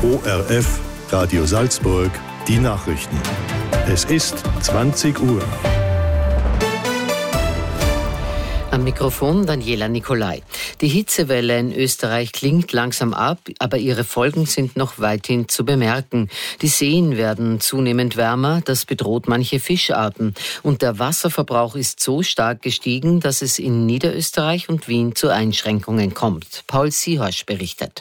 ORF Radio Salzburg, die Nachrichten. Es ist 20 Uhr. Am Mikrofon Daniela Nicolai. Die Hitzewelle in Österreich klingt langsam ab, aber ihre Folgen sind noch weithin zu bemerken. Die Seen werden zunehmend wärmer, das bedroht manche Fischarten. Und der Wasserverbrauch ist so stark gestiegen, dass es in Niederösterreich und Wien zu Einschränkungen kommt. Paul Siehorsch berichtet.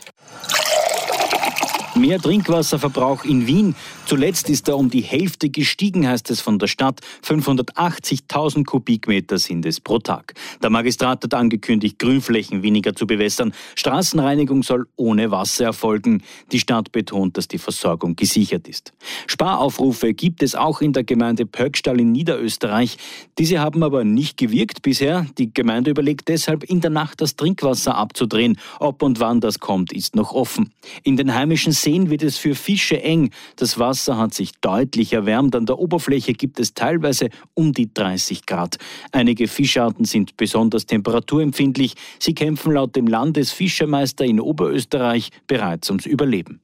Mehr Trinkwasserverbrauch in Wien. Zuletzt ist er um die Hälfte gestiegen, heißt es von der Stadt. 580.000 Kubikmeter sind es pro Tag. Der Magistrat hat angekündigt, Grünflächen weniger zu bewässern. Straßenreinigung soll ohne Wasser erfolgen. Die Stadt betont, dass die Versorgung gesichert ist. Sparaufrufe gibt es auch in der Gemeinde Pöckstall in Niederösterreich. Diese haben aber nicht gewirkt bisher. Die Gemeinde überlegt deshalb, in der Nacht das Trinkwasser abzudrehen. Ob und wann das kommt, ist noch offen. In den heimischen Seen wird es für Fische eng. Das Wasser hat sich deutlich erwärmt. An der Oberfläche gibt es teilweise um die 30 Grad. Einige Fischarten sind besonders temperaturempfindlich. Sie kämpfen laut dem Landesfischermeister in Oberösterreich bereits ums Überleben.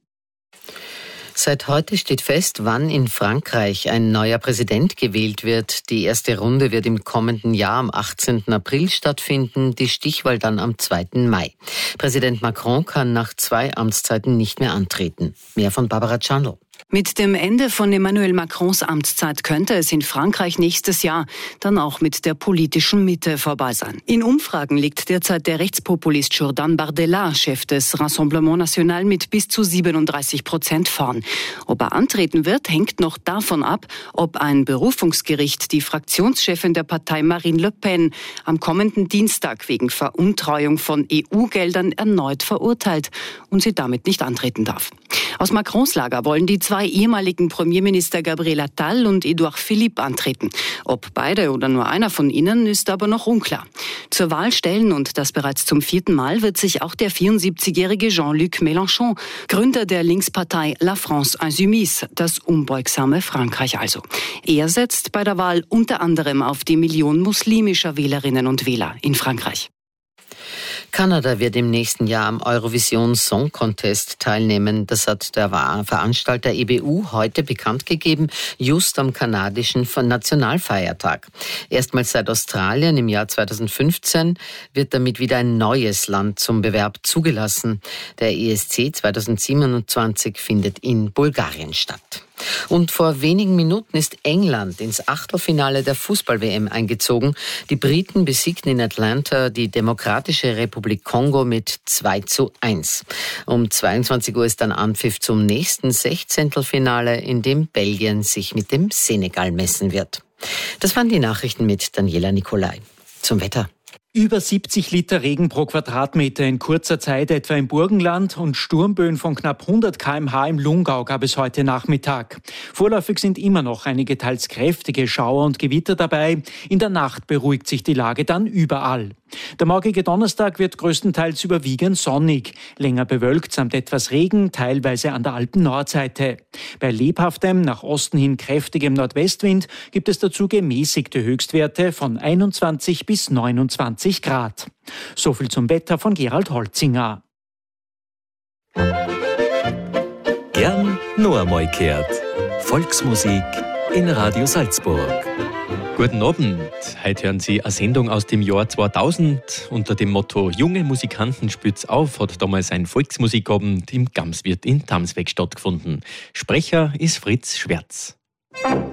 Seit heute steht fest, wann in Frankreich ein neuer Präsident gewählt wird. Die erste Runde wird im kommenden Jahr am 18. April stattfinden, die Stichwahl dann am 2. Mai. Präsident Macron kann nach 2 Amtszeiten nicht mehr antreten. Mehr von Barbara Czarnow. Mit dem Ende von Emmanuel Macrons Amtszeit könnte es in Frankreich nächstes Jahr dann auch mit der politischen Mitte vorbei sein. In Umfragen liegt derzeit der Rechtspopulist Jordan Bardella, Chef des Rassemblement National, mit bis zu 37% vorn. Ob er antreten wird, hängt noch davon ab, ob ein Berufungsgericht die Fraktionschefin der Partei Marine Le Pen am kommenden Dienstag wegen Veruntreuung von EU-Geldern erneut verurteilt und sie damit nicht antreten darf. Aus Macrons Lager wollen die 2 ehemaligen Premierminister Gabriel Attal und Édouard Philippe antreten. Ob beide oder nur einer von ihnen, ist aber noch unklar. Zur Wahl stellen, und das bereits zum 4. Mal, wird sich auch der 74-jährige Jean-Luc Mélenchon, Gründer der Linkspartei La France Insoumise, das unbeugsame Frankreich also. Er setzt bei der Wahl unter anderem auf die Million muslimischer Wählerinnen und Wähler in Frankreich. Kanada wird im nächsten Jahr am Eurovision Song Contest teilnehmen. Das hat der Veranstalter EBU heute bekannt gegeben, just am kanadischen Nationalfeiertag. Erstmals seit Australien im Jahr 2015 wird damit wieder ein neues Land zum Bewerb zugelassen. Der ESC 2027 findet in Bulgarien statt. Und vor wenigen Minuten ist England ins Achtelfinale der Fußball-WM eingezogen. Die Briten besiegten in Atlanta die Demokratische Republik Kongo mit 2:1. Um 22 Uhr ist dann Anpfiff zum nächsten Sechzehntelfinale, in dem Belgien sich mit dem Senegal messen wird. Das waren die Nachrichten mit Daniela Nicolai. Zum Wetter. Über 70 Liter Regen pro Quadratmeter in kurzer Zeit etwa im Burgenland und Sturmböen von knapp 100 km/h im Lungau gab es heute Nachmittag. Vorläufig sind immer noch einige teils kräftige Schauer und Gewitter dabei. In der Nacht beruhigt sich die Lage dann überall. Der morgige Donnerstag wird größtenteils überwiegend sonnig. Länger bewölkt samt etwas Regen, teilweise an der Alpen-Nordseite. Bei lebhaftem, nach Osten hin kräftigem Nordwestwind gibt es dazu gemäßigte Höchstwerte von 21 bis 29 Grad. So viel zum Wetter von Gerald Holzinger. Gern noch einmal gehört. Volksmusik in Radio Salzburg. Guten Abend. Heute hören Sie eine Sendung aus dem Jahr 2000. Unter dem Motto Junge Musikanten spürt's auf hat damals ein Volksmusikabend im Gamswirt in Tamsweg stattgefunden. Sprecher ist Fritz Schwerz.